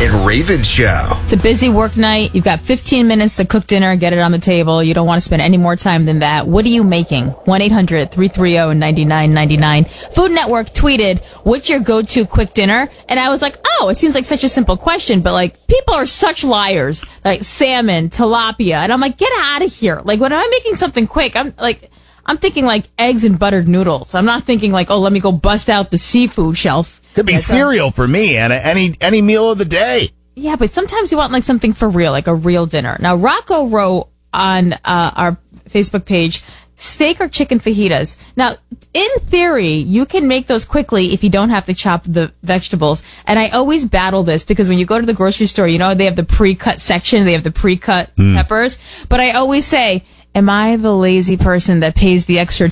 and Raven Show. It's a busy work night. You've got 15 minutes to cook dinner, get it on the table. You don't want to spend any more time than that. What are you making? 1-800-330-9999. Food Network tweeted, what's your go-to quick dinner? And I was like, oh, it seems like such a simple question, but like, people are such liars. Like salmon, tilapia. And I'm like, get out of here. Like, when I'm making something quick, I'm thinking like eggs and buttered noodles. I'm not thinking like, oh, let me go bust out the seafood shelf. Could be cereal for me, and any meal of the day. Yeah, but sometimes you want like something for real, like a real dinner. Now, Rocco wrote on our Facebook page, steak or chicken fajitas. Now, in theory, you can make those quickly if you don't have to chop the vegetables. And I always battle this because when you go to the grocery store, you know, they have the pre-cut section, they have the pre-cut peppers. But I always say, am I the lazy person that pays the extra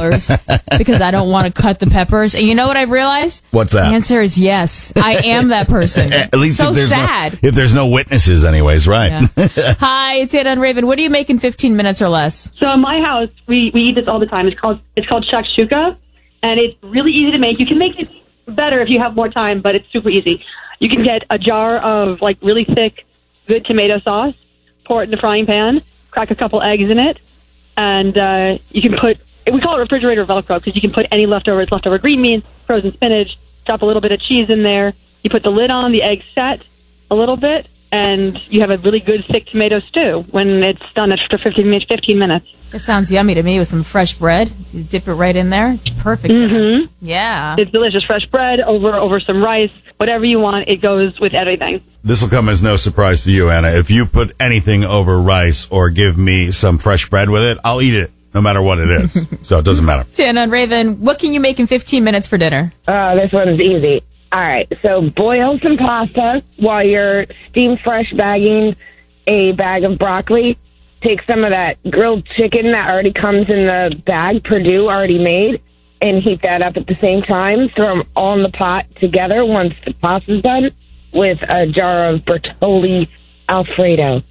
$2 because I don't want to cut the peppers? And you know what I've realized? What's that? The answer is yes. I am that person. At least so if there's sad. if there's no witnesses anyways, right? Yeah. Hi, it's Anna and Raven. What do you make in 15 minutes or less? So in my house, we eat this all the time. It's called shakshuka, and it's really easy to make. You can make it better if you have more time, but it's super easy. You can get a jar of like really thick, good tomato sauce, pour it in the frying pan, crack a couple eggs in it, and you can put, we call it refrigerator Velcro because you can put any leftover green beans, frozen spinach, drop a little bit of cheese in there. You put the lid on, the eggs set a little bit, and you have a really good thick tomato stew when it's done after 15 minutes. It sounds yummy to me with some fresh bread. You dip it right in there. Perfect. Mm-hmm. Yeah. It's delicious. Fresh bread over some rice, whatever you want. It goes with everything. This will come as no surprise to you, Anna. If you put anything over rice or give me some fresh bread with it, I'll eat it, no matter what it is. So it doesn't matter. Anna and Raven, what can you make in 15 minutes for dinner? This one's easy. All right, so boil some pasta while you're steam fresh bagging a bag of broccoli. Take some of that grilled chicken that already comes in the bag, Perdue already made, and heat that up at the same time. Throw them all in the pot together once the pasta's done with a jar of Bertolli Alfredo.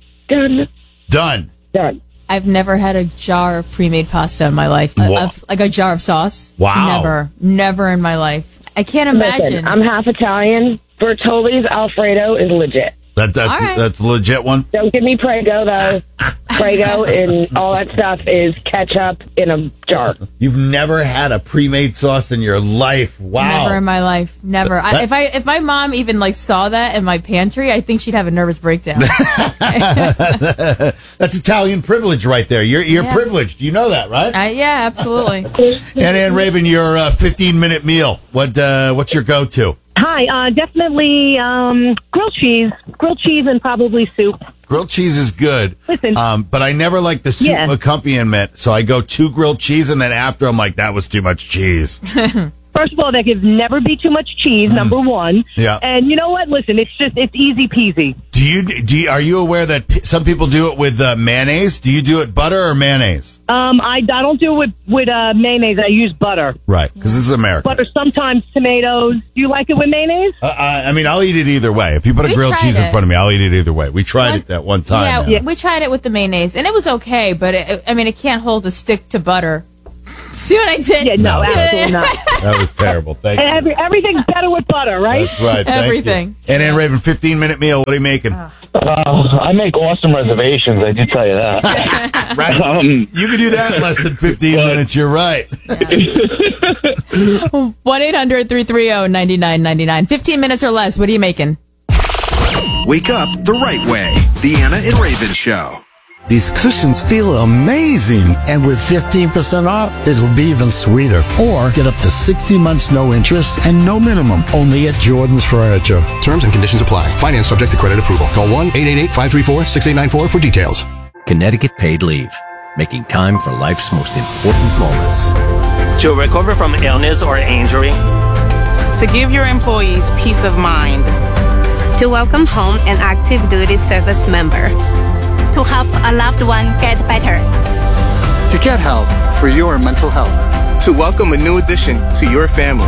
Done. I've never had a jar of pre-made pasta in my life. Like a jar of sauce. Wow. Never in my life. I can't imagine. Listen, I'm half Italian. Bertolli's Alfredo is legit. That's a legit one? Don't give me Prego, though. Prego and all that stuff is ketchup in a jar. You've never had a pre-made sauce in your life. Wow. Never in my life. Never. If my mom even like saw that in my pantry, I think she'd have a nervous breakdown. That's Italian privilege right there. You're privileged. You know that, right? Yeah, absolutely. And Raven, your 15-minute meal. What's your go-to? Hi, definitely grilled cheese and probably soup. Grilled cheese is good, Listen, but I never like the soup accompaniment, so I go 2 grilled cheese, and then after I'm like, that was too much cheese. First of all, there could never be too much cheese, number one. Yeah. And you know what? Listen, it's easy peasy. Are you aware that some people do it with mayonnaise? Do you do it butter or mayonnaise? I don't do it with mayonnaise. I use butter. Right, because this is America. Butter, sometimes tomatoes. Do you like it with mayonnaise? I mean, I'll eat it either way. If you put a grilled cheese in front of me, I'll eat it either way. We tried it that one time. Yeah, we tried it with the mayonnaise, and it was okay, but it can't hold a stick to butter. See what I did? Yeah, no, absolutely not. That was terrible. Thank you. Everything's better with butter, right? That's right. Thank Everything. You. And then, Raven, 15-minute meal. What are you making? I make awesome reservations. I do tell you that. Right. You can do that in less than 15 minutes. You're right. 1-800-330-9999. 15 minutes or less. What are you making? Wake up the right way. The Anna and Raven Show. These cushions feel amazing. And with 15% off, it'll be even sweeter. Or get up to 60 months no interest and no minimum. Only at Jordan's Furniture. Terms and conditions apply. Finance subject to credit approval. Call 1-888-534-6894 for details. Connecticut Paid Leave. Making time for life's most important moments. To recover from illness or injury. To give your employees peace of mind. To welcome home an active duty service member. To help a loved one get better. To get help for your mental health. To welcome a new addition to your family.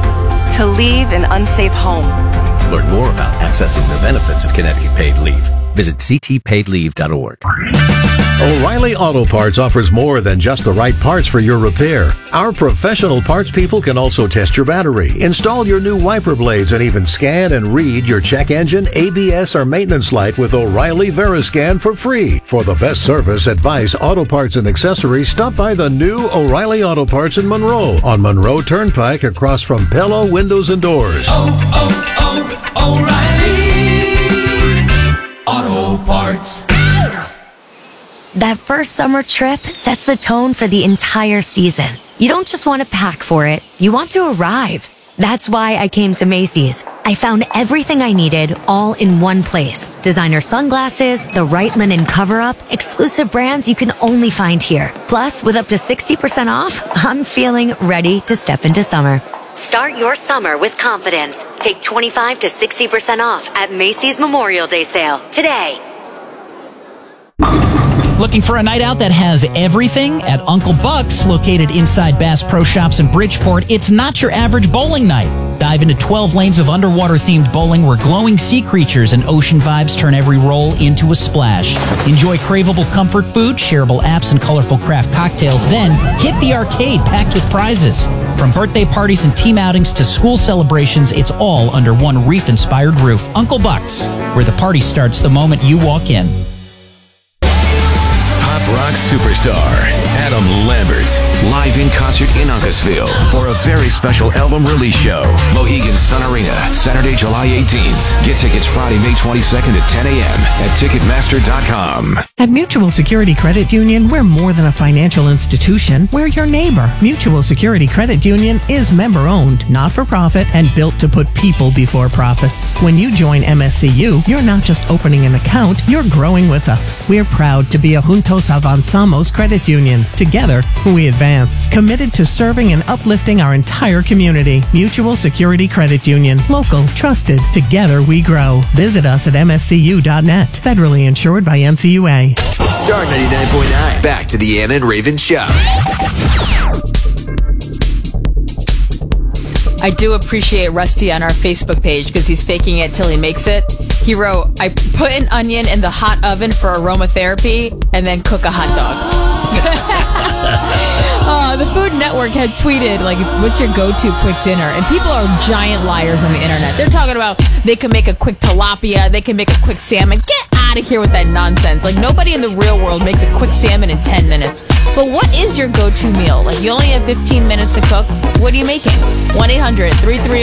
To leave an unsafe home. Learn more about accessing the benefits of Connecticut Paid Leave Visit ctpaidleave.org. O'Reilly Auto Parts offers more than just the right parts for your repair. Our professional parts people can also test your battery, install your new wiper blades, and even scan and read your check engine, ABS, or maintenance light with O'Reilly Veriscan for free. For the best service, advice, auto parts, and accessories, stop by the new O'Reilly Auto Parts in Monroe on Monroe Turnpike across from Pello Windows and Doors. O'Reilly Auto Parts. That first summer trip sets the tone for the entire season. You don't just want to pack for it, you want to arrive. That's why I came to Macy's. I found everything I needed all in one place. Designer sunglasses, the right linen cover-up, exclusive brands you can only find here. Plus, with up to 60% off, I'm feeling ready to step into summer. Start your summer with confidence. Take 25 to 60% off at Macy's Memorial Day sale today. Looking for a night out that has everything? At Uncle Buck's, located inside Bass Pro Shops in Bridgeport, it's not your average bowling night. Dive into 12 lanes of underwater-themed bowling where glowing sea creatures and ocean vibes turn every roll into a splash. Enjoy craveable comfort food, shareable apps, and colorful craft cocktails. Then, hit the arcade packed with prizes. From birthday parties and team outings to school celebrations, it's all under one reef-inspired roof. Uncle Buck's, where the party starts the moment you walk in. Rock superstar Adam Lambert live in concert in Uncasville for a very special album release show. Mohegan Sun Arena, Saturday, July 18th. Get tickets Friday, May 22nd at 10 a.m. at Ticketmaster.com. At Mutual Security Credit Union, we're more than a financial institution. We're your neighbor. Mutual Security Credit Union is member-owned, not-for-profit, and built to put people before profits. When you join MSCU, you're not just opening an account, you're growing with us. We're proud to be a Juntos Avanzamos Credit Union. Together, we advance. Committed to serving and uplifting our entire community. Mutual Security Credit Union. Local, trusted. Together we grow. Visit us at mscu.net. Federally insured by NCUA. Star 99.9. Back to the Anna and Raven Show. I do appreciate Rusty on our Facebook page because he's faking it till he makes it. He wrote, I put an onion in the hot oven for aromatherapy and then cook a hot dog. The Food Network had tweeted, like, what's your go-to quick dinner? And people are giant liars on the internet. They're talking about they can make a quick tilapia, they can make a quick salmon. Get out of here with that nonsense. Like, nobody in the real world makes a quick salmon in 10 minutes. But what is your go-to meal? Like, you only have 15 minutes to cook. What are you making? 1-800-330